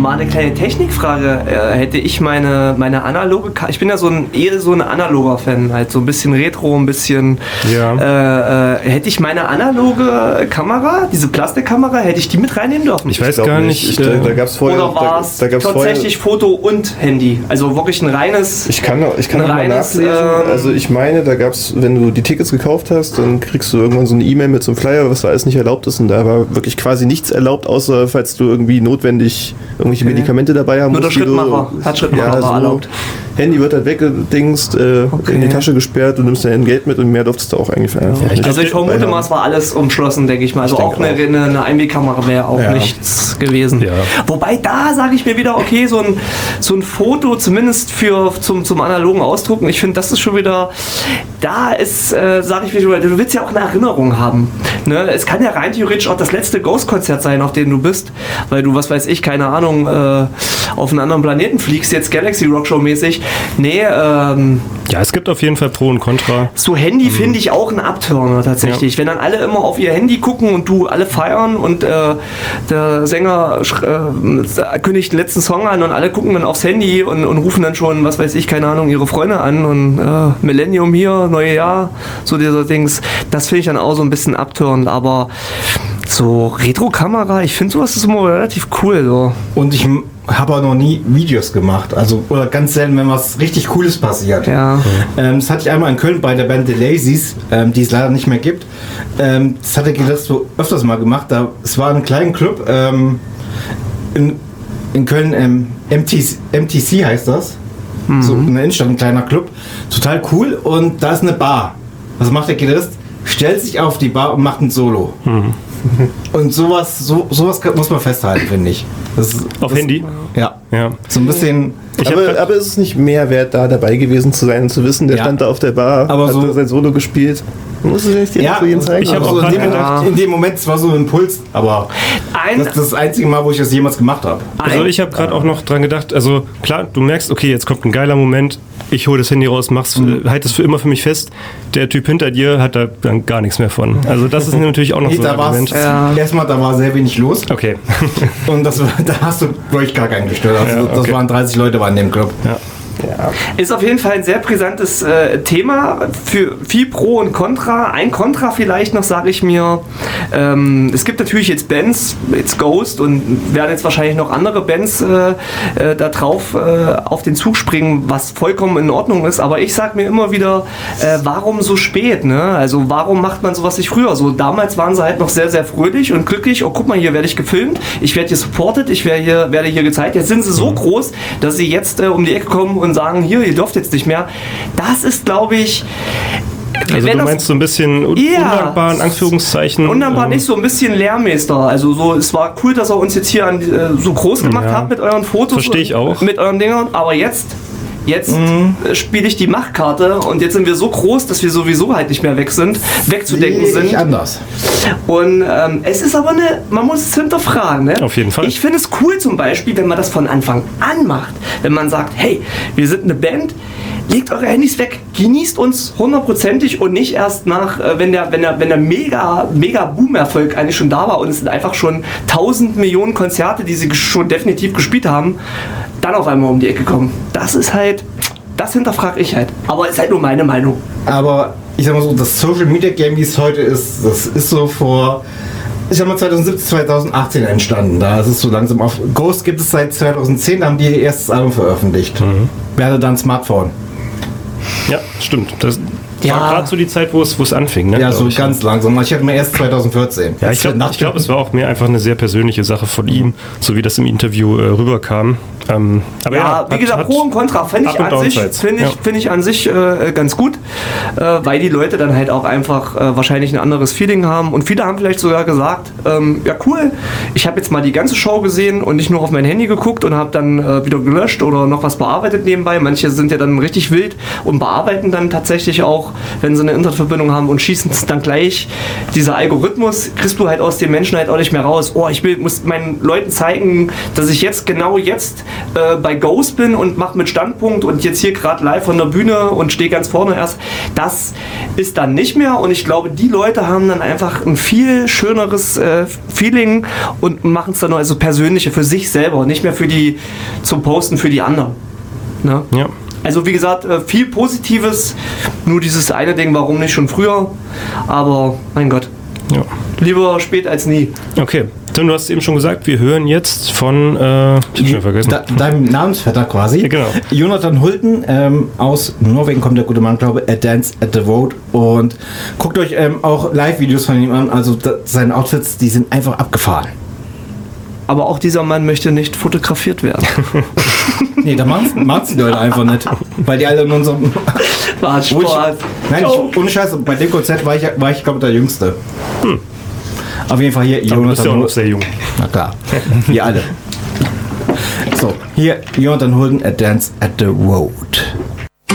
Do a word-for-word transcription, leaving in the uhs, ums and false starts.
mal eine kleine Technikfrage. Äh, hätte ich meine, meine analoge Ka- ich bin ja so ein eher so ein analoger Fan, halt so ein bisschen Retro, ein bisschen ja. äh, äh, hätte ich meine analoge Kamera, diese Plastikkamera, hätte ich die mit reinnehmen dürfen? Ich weiß ich gar nicht. Ich, da, da gab's vorher, Oder war es da, da tatsächlich vorher, Foto und Handy? Also wirklich ein reines... Ich kann, ich kann ein mal reines, nachlesen. Ähm, also ich meine, da gab es, wenn du die Tickets gekauft hast, dann kriegst du irgendwann so eine E-Mail mit so einem Flyer, was da alles nicht erlaubt ist. Und da war wirklich quasi nichts erlaubt, außer falls du irgendwie notwendig irgendwelche okay. Medikamente dabei haben musst. Nur der Schrittmacher. Du, Hat Schrittmacher ja, war so erlaubt. Handy wird halt weggedingst, äh, okay. in die Tasche gesperrt, du nimmst dein Geld mit und mehr durftest du auch eigentlich einfach ja, nicht. Also ich vermute mal, es war alles umschlossen, denke ich mal. Also ich auch eine, eine, eine Einwegkamera wäre auch ja. nichts gewesen. Ja. Wobei da sage ich mir wieder, okay, so ein, so ein Foto zumindest für zum, zum analogen Ausdrucken, ich finde, das ist schon wieder, da ist, äh, sage ich wieder, du willst ja auch eine Erinnerung haben. Ne? Es kann ja rein theoretisch auch das letzte Ghost-Konzert sein, auf dem du bist, weil du, was weiß ich, keine Ahnung, äh, auf einen anderen Planeten fliegst, jetzt Galaxy Rockshow mäßig. Nee, ähm... Ja, es gibt auf jeden Fall Pro und Contra. So Handy mhm. finde ich auch ein Abturner tatsächlich. Ja. Wenn dann alle immer auf ihr Handy gucken und du alle feiern und äh, der Sänger äh, kündigt den letzten Song an und alle gucken dann aufs Handy und, und rufen dann schon, was weiß ich, keine Ahnung, ihre Freunde an und äh, Millennium hier, neue Jahr, so dieser Dings. Das finde ich dann auch so ein bisschen abturnend, aber so Retro-Kamera, ich finde sowas ist immer relativ cool. So. Und ich habe auch noch nie Videos gemacht, also oder ganz selten, wenn was richtig Cooles passiert. Ja. Ähm, das hatte ich einmal in Köln bei der Band The Lazies, ähm, die es leider nicht mehr gibt. Ähm, das hatte ich das so öfters mal gemacht. Da, es war ein kleiner Club ähm, in, in Köln, ähm, M T C, M T C heißt das. Mhm. So in der Innenstadt, ein kleiner Club. Total cool und da ist eine Bar. Was macht der Gitarrist? Stellt sich auf die Bar und macht ein Solo. Mhm. Und sowas, so, sowas muss man festhalten, finde ich. Das, Auf das, Handy? Ja. ja. So ein bisschen. Ich aber, aber ist es nicht mehr wert, da dabei gewesen zu sein und zu wissen, der ja. stand da auf der Bar, aber hat so sein Solo gespielt. Man muss es nicht direkt ja, zu jedem zeigen. Ich habe so in dem, ja. in dem Moment zwar so einen Impuls, aber Ein das ist das einzige Mal, wo ich das jemals gemacht habe. Also ich habe gerade auch noch dran gedacht, also klar, du merkst, okay, jetzt kommt ein geiler Moment, ich hole das Handy raus, mach's, mhm. halt es für immer für mich fest. Der Typ hinter dir hat da dann gar nichts mehr von. Also das ist natürlich auch noch nee, so ein Argument. Ja. Erstmal, da war sehr wenig los. Okay. Und das, da hast du wirklich gar keinen gestört. Also ja, okay. Das waren dreißig Leute waren in dem Club. Ja. Ja. Ist auf jeden Fall ein sehr brisantes äh, Thema für viel Pro und Contra. Ein Contra vielleicht noch, sage ich mir. Ähm, es gibt natürlich jetzt Bands, jetzt Ghost und werden jetzt wahrscheinlich noch andere Bands äh, äh, da drauf äh, auf den Zug springen, was vollkommen in Ordnung ist. Aber ich sage mir immer wieder, äh, warum so spät? Ne? Also warum macht man sowas nicht früher? So damals waren sie halt noch sehr, sehr fröhlich und glücklich. Oh, guck mal, hier werde ich gefilmt, ich werde hier supported, ich werde hier, werde hier gezeigt. Jetzt sind sie so groß, dass sie jetzt äh, um die Ecke kommen und sagen, hier, ihr dürft jetzt nicht mehr. Das ist, glaube ich... Also du meinst so ein bisschen un- ja, undankbar, in Anführungszeichen? Undankbar ähm, nicht, so ein bisschen Lehrmeister. Also so, es war cool, dass ihr uns jetzt hier an, äh, so groß gemacht ja. habt mit euren Fotos. Verstehe ich auch. Mit euren Dingern. Aber jetzt... Jetzt mhm. spiele ich die Machtkarte und jetzt sind wir so groß, dass wir sowieso halt nicht mehr weg sind, wegzudenken nee, sind. Nicht anders. Und ähm, es ist aber eine, man muss es hinterfragen. Ne? Auf jeden Fall. Ich finde es cool zum Beispiel, wenn man das von Anfang an macht. Wenn man sagt, hey, wir sind eine Band, legt eure Handys weg, genießt uns hundertprozentig und nicht erst nach, äh, wenn der, wenn der, wenn der mega, mega Boom-Erfolg eigentlich schon da war und es sind einfach schon tausend Millionen Konzerte, die sie schon definitiv gespielt haben, dann auf einmal um die Ecke kommen. Das ist halt, das hinterfrage ich halt. Aber ist halt nur meine Meinung. Aber ich sag mal so, das Social Media Game, wie es heute ist, das ist so vor, ich sag mal zweitausendsiebzehn, zweitausendachtzehn entstanden. Da ist es so langsam auf. Ghost gibt es seit zweitausendzehn, da haben die ihr erstes Album veröffentlicht. Mhm. Wer hatte dann ein Smartphone? Ja, stimmt. Das Ja. war gerade so die Zeit, wo es, wo es anfing. Ne, Ja, so ich. ganz langsam. Ich hatte mir erst zweitausendvierzehn. Ja, ich glaube, glaub, es war auch mehr einfach eine sehr persönliche Sache von ihm, so wie das im Interview äh, rüberkam. Ähm, aber ja, ja, wie hat, gesagt, hat Pro und Contra finde ich, an sich, find ich, ja. find ich an sich äh, ganz gut, äh, weil die Leute dann halt auch einfach äh, wahrscheinlich ein anderes Feeling haben und viele haben vielleicht sogar gesagt, ähm, ja cool, ich habe jetzt mal die ganze Show gesehen und nicht nur auf mein Handy geguckt und habe dann äh, wieder gelöscht oder noch was bearbeitet nebenbei. Manche sind ja dann richtig wild und bearbeiten dann tatsächlich auch auch, wenn sie eine Internetverbindung haben und schießen es dann gleich. Dieser Algorithmus kriegst du halt aus den Menschen halt auch nicht mehr raus. Oh, ich will, muss meinen Leuten zeigen, dass ich jetzt genau jetzt äh, bei Ghost bin und mache mit Standpunkt und jetzt hier gerade live von der Bühne und stehe ganz vorne erst. Das ist dann nicht mehr und ich glaube, die Leute haben dann einfach ein viel schöneres äh, Feeling und machen es dann nur also persönliche für sich selber, nicht mehr für die zum Posten für die anderen. Ne? Ja. Also wie gesagt, äh, viel Positives, nur dieses eine Ding, warum nicht schon früher, aber mein Gott, Ja. lieber spät als nie. Okay, Tim, du hast eben schon gesagt, wir hören jetzt von, äh, ich hab schon vergessen. Da, deinem Namensvetter quasi. Ja, genau. Jonathan Hulten, ähm, aus Norwegen kommt der gute Mann, glaube ich, A Dance at the Road. Und guckt euch ähm, auch Live-Videos von ihm an. Also da, seine Outfits, die sind einfach abgefahren. Aber auch dieser Mann möchte nicht fotografiert werden. Nee, da machen die Leute einfach nicht. Weil die alle in unserem... War Wo ich, Spaß. nein, ich, ohne Scheiß, bei dem Konzert war ich, war ich glaube der Jüngste. Hm. Auf jeden Fall hier Aber du bist ja auch noch sehr jung. Na klar, wir alle. So, hier Jonathan Hulten, A Dance at the Road.